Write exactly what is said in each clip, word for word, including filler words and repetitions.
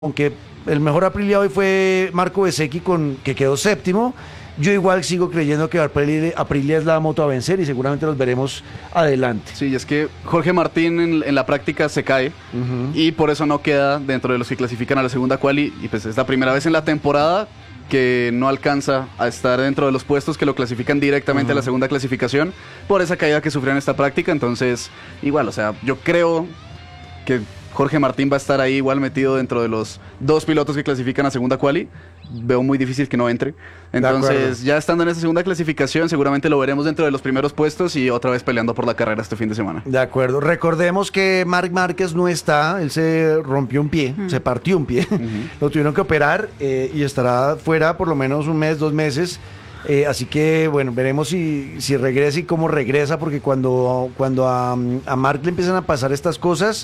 aunque el mejor Aprilia hoy fue Marco Bezzecchi, con, que quedó séptimo, yo igual sigo creyendo que Aprilia, Aprilia es la moto a vencer y seguramente los veremos adelante. Sí, es que Jorge Martín en, en la práctica se cae uh-huh. y por eso no queda dentro de los que clasifican a la segunda quali, y pues es la primera vez en la temporada que no alcanza a estar dentro de los puestos que lo clasifican directamente uh-huh. a la segunda clasificación por esa caída que sufrió en esta práctica. Entonces, igual, o sea, yo creo que Jorge Martín va a estar ahí igual metido dentro de los dos pilotos que clasifican a segunda quali. Veo muy difícil que no entre. Entonces, ya estando en esa segunda clasificación, seguramente lo veremos dentro de los primeros puestos y otra vez peleando por la carrera este fin de semana. De acuerdo. Recordemos que Marc Márquez no está, él se rompió un pie, uh-huh. se partió un pie, uh-huh. lo tuvieron que operar eh, y estará fuera por lo menos un mes, dos meses. Eh, así que, bueno, veremos si, si regresa y cómo regresa, porque cuando, cuando a, a Marc le empiezan a pasar estas cosas,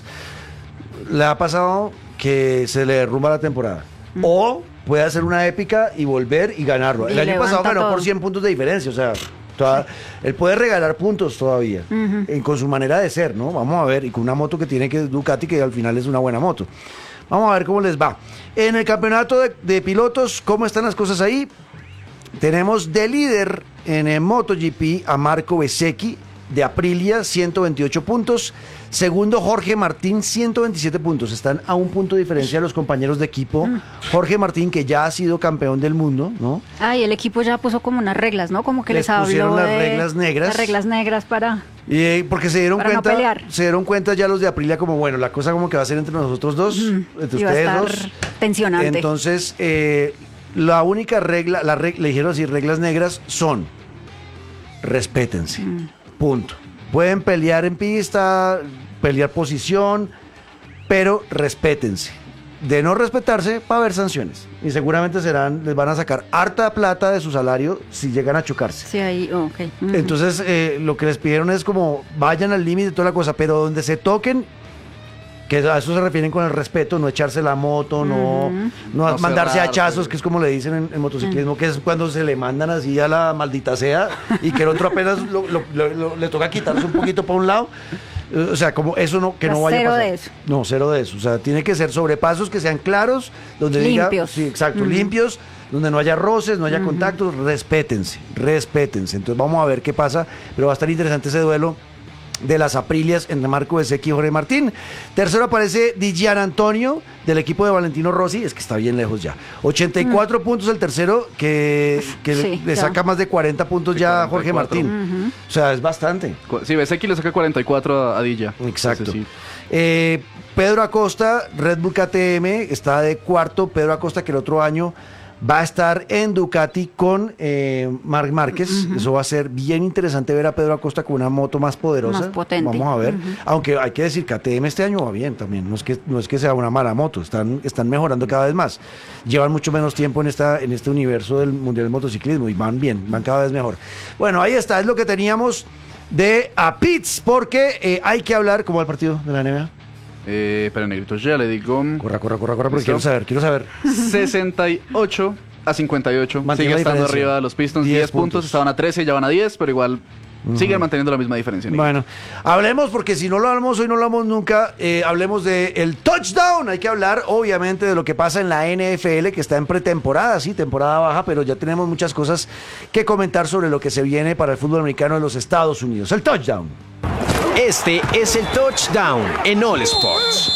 le ha pasado que se le derrumba la temporada. Uh-huh. O puede hacer una épica y volver y ganarlo. El y año pasado ganó todo por cien puntos de diferencia, o sea, toda, sí. él puede regalar puntos todavía, uh-huh. en, con su manera de ser, ¿no? Vamos a ver, y con una moto que tiene que es Ducati, que al final es una buena moto. Vamos a ver cómo les va. En el campeonato de, de pilotos, ¿cómo están las cosas ahí? Tenemos de líder en el MotoGP a Marco Bezzecchi de Aprilia, ciento veintiocho puntos. Segundo, Jorge Martín, ciento veintisiete puntos. Están a un punto de diferencia los compañeros de equipo. Mm. Jorge Martín, que ya ha sido campeón del mundo, ¿no? Ah, y el equipo ya puso como unas reglas, ¿no? Como que les, les habló pusieron las de reglas negras. Las reglas negras para... Y eh, porque se dieron para cuenta, no pelear. se dieron cuenta ya los de Aprilia como, bueno, la cosa como que va a ser entre nosotros dos, mm. entre Iba ustedes a estar dos. Tensionante. Entonces, eh, la única regla, la reg- le dijeron así, reglas negras son, respétense, mm. punto. Pueden pelear en pista, pelear posición, pero respétense. De no respetarse, va a haber sanciones. Y seguramente serán, les van a sacar harta plata de su salario si llegan a chocarse. Sí, ahí, ok. Uh-huh. Entonces, eh, lo que les pidieron es como, vayan al límite de toda la cosa, pero donde se toquen, que a eso se refieren con el respeto, no echarse la moto, no, uh-huh. no, no mandarse cerrar, hachazos, sí. que es como le dicen en, en motociclismo, uh-huh. que es cuando se le mandan así a la maldita sea y que el otro apenas lo, lo, lo, lo, le toca quitarse un poquito para un lado. O sea, como eso no, que no vaya a pasar. Cero de eso. No, cero de eso. O sea, tiene que ser sobrepasos que sean claros, donde limpios. diga, sí, exacto, uh-huh. limpios, donde no haya roces, no haya uh-huh. contactos, respétense, respétense. Entonces vamos a ver qué pasa, pero va a estar interesante ese duelo de las Aprilias entre Marco Bezzecchi y Jorge Martín. Tercero aparece Di Gianantonio del equipo de Valentino Rossi, es que está bien lejos ya. ochenta y cuatro mm. puntos el tercero, que, que sí, le saca más de cuarenta puntos sí, ya a Jorge Martín. Uh-huh. O sea, es bastante. Sí, Bezzecchi le saca cuarenta y cuatro a, a Di Gia. Exacto. Sí. Eh, Pedro Acosta, Red Bull K T M, está de cuarto. Pedro Acosta, que el otro año va a estar en Ducati con eh, Marc Márquez. Uh-huh. Eso va a ser bien interesante ver a Pedro Acosta con una moto más poderosa. Más potente. Vamos a ver. Uh-huh. Aunque hay que decir, K T M este año va bien también. No es que, no es que sea una mala moto. Están, están mejorando cada vez más. Llevan mucho menos tiempo en, esta, en este universo del Mundial del Motociclismo y van bien, van cada vez mejor. Bueno, ahí está. Es lo que teníamos de A Pits, porque eh, hay que hablar, ¿cómo va el partido de la N B A? Eh, pero negrito, ya le digo. Corra, corra, corra, corra, porque quiero saber, quiero saber. sesenta y ocho a cincuenta y ocho. Mantiene sigue estando arriba de los Pistons. diez puntos. Estaban a trece, ya van a diez, pero igual uh-huh. siguen manteniendo la misma diferencia. Bueno, hablemos, porque si no lo hablamos hoy, no lo hablamos nunca. Eh, hablemos del touchdown. Hay que hablar, obviamente, de lo que pasa en la N F L, que está en pretemporada, sí, temporada baja, pero ya tenemos muchas cosas que comentar sobre lo que se viene para el fútbol americano de los Estados Unidos. El touchdown. Este es el touchdown en All Sports.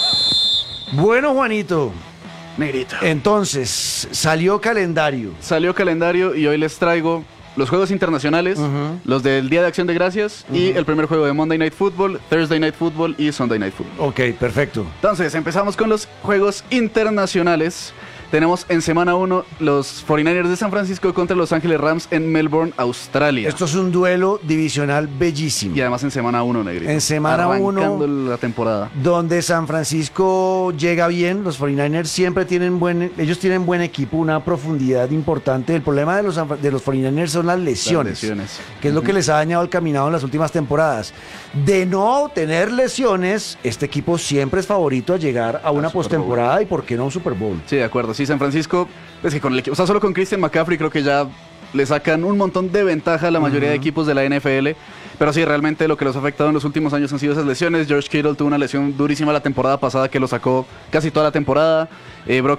Bueno, Juanito. Negrito. Entonces, salió calendario. Salió calendario y hoy les traigo los juegos internacionales, uh-huh. los del Día de Acción de Gracias uh-huh. y el primer juego de Monday Night Football, Thursday Night Football y Sunday Night Football. Ok, perfecto. Entonces, empezamos con los juegos internacionales. Tenemos en semana uno los cuarenta y nueve ers de San Francisco contra Los Ángeles Rams en Melbourne, Australia. Esto es un duelo divisional bellísimo. Y además en semana uno, negrito. En semana uno. Arrancando la temporada. Donde San Francisco llega bien. Los cuarenta y nueve ers siempre tienen buen... Ellos tienen buen equipo, una profundidad importante. El problema de los, de los cuarenta y nueve ers son las lesiones. Las lesiones. Que es uh-huh. lo que les ha dañado el caminado en las últimas temporadas. De no tener lesiones, este equipo siempre es favorito a llegar a una postemporada y por qué no un Super Bowl. Sí, de acuerdo. Sí, San Francisco, es que con el equipo, o sea, solo con Christian McCaffrey creo que ya le sacan un montón de ventaja a la mayoría uh-huh. de equipos de la N F L. Pero sí, realmente lo que los ha afectado en los últimos años han sido esas lesiones. George Kittle tuvo una lesión durísima la temporada pasada que lo sacó casi toda la temporada. Eh, Brock